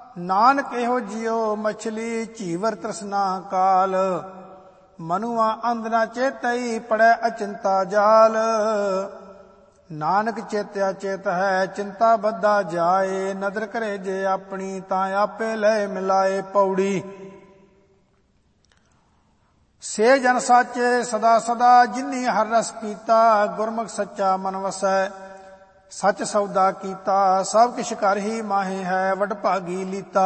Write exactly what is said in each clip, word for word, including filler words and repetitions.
ਨਾਨਕ ਇਹੋ ਜਿਉ ਮਛਲੀ ਝੀਵਰ ਤ੍ਰਿਸ਼ਨਾ ਕਾਲ। ਮਨੁਆ ਅੰਧ ਨਾ ਚੇਤਈ ਪੜੈ ਅਚਿੰਤਾ ਜਾਲ। ਨਾਨਕ ਚੇਤਿਆ ਚੇਤ ਹੈ ਚਿੰਤਾ ਬੱਧਾ ਜਾਏ। ਨਦਰ ਕਰੇ ਜੇ ਆਪਣੀ ਤਾਂ ਆਪੇ ਲੈ ਮਿਲਾਏ। ਪੌੜੀ। ਸੇ ਜਨ ਸਾਚੇ ਸਦਾ ਸਦਾ ਜਿਨੀ ਹਰ ਰਸ ਪੀਤਾ। ਗੁਰਮੁਖ ਸੱਚਾ ਮਨ ਵਸੈ ਸਚ ਸੌਦਾ ਕੀਤਾ। ਸਭ ਕਿਛ ਕਰ ਹੀ ਮਾਹੇ ਹੈ ਵਡ ਭਾਗੀ ਲੀਤਾ।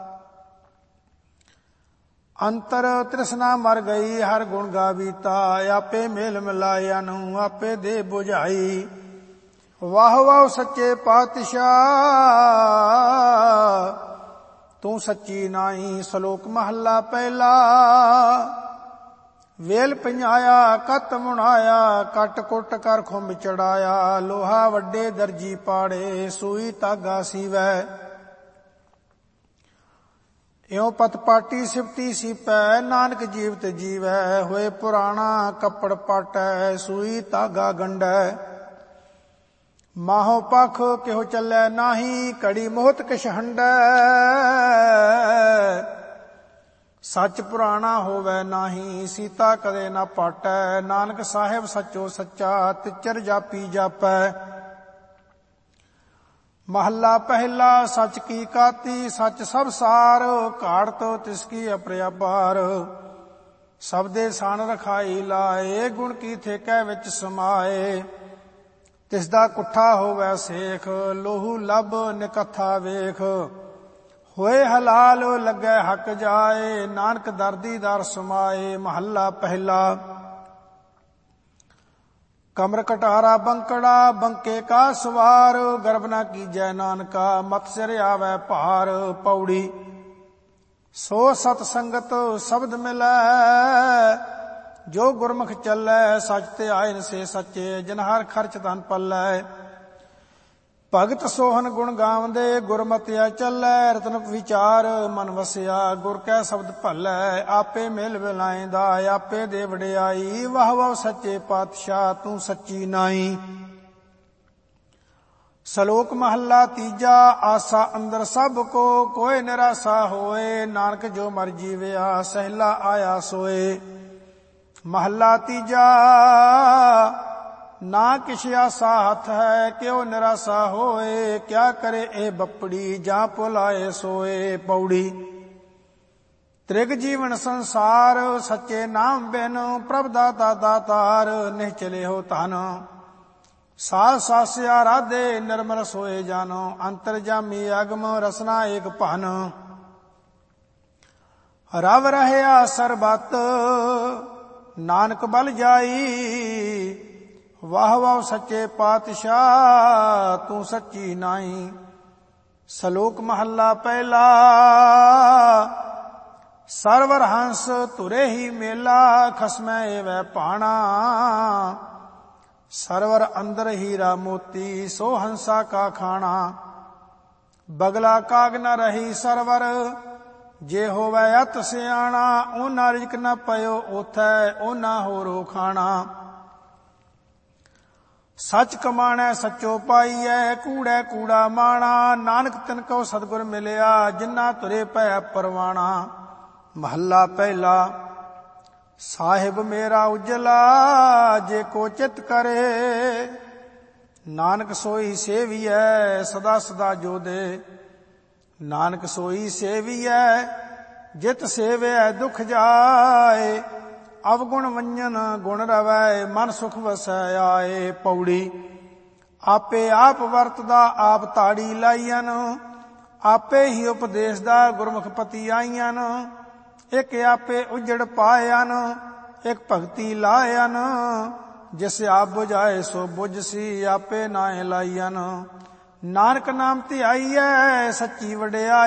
ਅੰਤਰ ਤ੍ਰਿਸ਼ਨਾ ਮਰ ਗਈ ਹਰ ਗੁਣ ਗਾਵੀਤਾ। ਆਪੇ ਮੇਲ ਮਿਲਾਇਆ ਨੂੰ ਆਪੇ ਦੇ ਬੁਝਾਈ। ਵਾਹ ਵਾਹ ਸੱਚੇ ਪਾਤਸ਼ਾਹ ਤੂੰ ਸੱਚੀ ਨਾਈ। ਸ਼ਲੋਕ ਮਹੱਲਾ ਪਹਿਲਾ। ਵੇਲ ਪੰਜਾਇਆ ਕਤ ਮੁਣਾਇਆ ਕੱਟ ਕੁੱਟ ਕਰ ਖੁੰਭ ਚੜਾਇਆ। ਲੋਹਾ ਵੱਡੇ ਦਰਜੀ ਪਾੜੇ ਸੂਈ ਧਾਗਾ ਸੀਵੈ। ਇਉ ਪਤ ਪਾਟੀ ਸਿਫਤੀ ਸੀਪੈ ਨਾਨਕ ਜੀਵਤ ਜੀਵੈ। ਹੋਏ ਪੁਰਾਣਾ ਕੱਪੜ ਪਾਟੈ ਸੂਈ ਧਾਗਾ ਗੰਢੈ। ਮਾਹੋ ਪਖ ਕਿਹੋ ਚੱਲੈ ਨਾਹੀ ਘੜੀ ਮੋਹਤ ਕਿਛ ਹੰਢੈ। ਸੱਚ ਪੁਰਾਣਾ ਹੋਵੈ ਨਾਹੀ ਸੀਤਾ ਕਦੇ ਨਾ ਪਾਟੈ। ਨਾਨਕ ਸਾਹਿਬ ਸੱਚੋ ਸੱਚਾ ਤਿਚਰ ਜਾਪੀ ਜਾਪੈ। ਮਹੱਲਾ ਪਹਿਲਾ। ਸੱਚ ਕੀ ਕਾਤੀ ਸੱਚ ਸਭ ਸਾਰ। ਘਾੜਤ ਤਿਸ ਕੀ ਅਪਰਿਆਬਾਰ। ਸਬਦੇ ਸਣ ਰਖਾਈ ਲਾਏ ਗੁਣ ਕੀ ਠੇਕੈ ਵਿੱਚ ਸਮਾਏ। ਤਿਸ ਦਾ ਕੁੱਠਾ ਹੋਵੈ ਸੇਖ ਲੋਹੂ ਲੱਭ ਨਿਕੱਥਾ ਵੇਖ। ਹੋਏ ਹਲਾਲ ਲੱਗੈ ਹੱਕ ਜਾਏ ਨਾਨਕ ਦਰਦੀ ਦਰ ਸਮਾਏ। ਮਹੱਲਾ ਪਹਿਲਾ। ਕਮਰ ਕਟਾਰਾ ਬੰਕੜਾ ਬੰਕੇ ਕਾ ਸਵਾਰ। ਗਰਭ ਨਾ ਕੀਜੈ ਨਾਨਕਾ ਮਤ ਸਿਰ ਆਵੈ ਭਾਰ। ਪੌੜੀ। ਸੋ ਸਤ ਸੰਗਤ ਸ਼ਬਦ ਮਿਲੈ ਜੋ ਗੁਰਮੁਖ ਚੱਲੈ। ਸਚ ਤੇ ਆਇਨ ਸੇ ਸੱਚੇ ਜਿਨ ਹਰ ਖਰਚ ਧਨ ਪੱਲੈ। ਭਗਤ ਸੋਹਨ ਗੁਣ ਗਾਵਦੇ ਗੁਰਮਤਿਆ ਚੱਲੈ। ਰਤਨ ਵਿਚਾਰ ਮਨ ਵਸਿਆ ਗੁਰ ਕੈ ਸ਼ਬਦ ਭੱਲੈ। ਆਪੇ ਮਿਲ ਮਿਲਾਇਂਦਾ ਆਪੇ ਦੇ ਵਡਿਆਈ। ਵਾਹ ਵਾਹ ਸੱਚੇ ਪਾਤਸ਼ਾਹ ਤੂੰ ਸੱਚੀ ਨਾਈ। ਸ਼ਲੋਕ ਮਹੱਲਾ ਤੀਜਾ। ਆਸਾ ਅੰਦਰ ਸਭ ਕੋ ਕੋਇ ਨਿਰਾਸਾ ਹੋਏ। ਨਾਨਕ ਜੋ ਮਰ ਜੀਵਿਆ ਸਹਿਲਾ ਆਇਆ ਸੋਏ। ਮਹੱਲਾ ਤੀਜਾ। ਨਾ ਕਿਛ ਆਸਾ ਹੱਥ ਹੈ ਕਿਉ ਨਿਰਾਸਾ ਹੋਏ। ਕਿਆ ਕਰੇ ਇਹ ਬੱਪੜੀ ਜਾਂ ਭੁਲਾਏ ਸੋਏ। ਪੌੜੀ। ਤ੍ਰਿਗ ਜੀਵਨ ਸੰਸਾਰ ਸੱਚੇ ਨਾਮ ਬਿਨ ਪ੍ਰਭ ਦਾਤਾ ਦਾਤਾਰ। ਨਿਹਚਲੇ ਹੋ ਧਨ ਸਾਧ ਸਾਸਿਆ ਰਾਧੇ ਨਿਰਮਲ ਸੋਏ ਜਾਨੋ। ਅੰਤਰ ਜਾਮੀ ਅਗਮ ਰਸਨਾ ਏਕ ਭਨ। ਰਵ ਰਹਿਆ ਸਰਬਤ ਨਾਨਕ ਬਲ ਜਾਈ। ਵਾਹ ਵਾਹ ਸੱਚੇ ਪਾਤਸ਼ਾਹ ਤੂੰ ਸੱਚੀ ਨਾਈ। ਸ਼ਲੋਕ ਮਹੱਲਾ ਪਹਿਲਾ। ਸਰਵਰ ਹੰਸ ਧੁਰੇ ਹੀ ਮੇਲਾ ਖਸਮੈ ਏਵੈ ਭਾਣਾ। ਸਰਵਰ ਅੰਦਰ ਹੀਰਾ ਮੋਤੀ ਸੋ ਹੰਸਾ ਕਾ ਖਾਣਾ। ਬਗਲਾ ਕਾਗ ਨ ਰਹੀ ਸਰਵਰ ਜੇ ਹੋਵੈ ਅਤ ਸਿਆਣਾ। ਉਹਨਾਂ ਰਿਜਕ ਨ ਪਇਓ ਉਥੈ ਉਹਨਾਂ ਹੋਰੋ ਖਾਣਾ। ਸੱਚ ਕਮਾਣੈ ਸੱਚੋ ਪਾਈਐ ਕੂੜੈ ਕੂੜਾ ਮਾਣਾ। ਨਾਨਕ ਤਿਨ ਕੋ ਸਤਿਗੁਰ ਮਿਲਿਆ ਜਿਨ੍ਹਾਂ ਤੁਰੇ ਪੈ ਪਰਵਾਣਾ। ਮਹੱਲਾ ਪਹਿਲਾ। ਸਾਹਿਬ ਮੇਰਾ ਉਜਲਾ ਜੇ ਕੋ ਚਿਤ ਕਰੇ। ਨਾਨਕ ਸੋਈ ਸੇਵੀਐ ਸਦਾ ਸਦਾ ਜੋ ਦੇ। ਨਾਨਕ ਸੋਈ ਸੇਵੀਐ ਜਿਤ ਸੇਵਿਐ ਦੁਖ ਜਾਏ। ਅਵਗੁਣ ਵੰਜਨ ਗੁਣ ਰਵੈ ਮਨ ਸੁਖ ਵਸੈ ਆਏ। ਪੌੜੀ। ਆਪੇ ਆਪ ਵਰਤਦਾ ਆਪ ਤਾੜੀ ਲਾਈਨ। ਆਪੇ ਹੀ ਉਪਦੇਸ਼ ਦਾ ਗੁਰਮੁਖ ਪਤੀ ਆਈਨ। ਇੱਕ ਆਪੇ ਉਜੜ ਪਾਇਨ ਇੱਕ ਭਗਤੀ ਲਾਇਨ। ਜਿਸ ਆਪ ਬੁਝਾਏ ਸੋ ਬੁਝਸੀ ਆਪੇ ਨਾਏ ਲਾਈਨ। ਨਾਨਕ ਨਾਮ ਧਿਆਈਐ ਸੱਚੀ ਵਡਿਆਈ।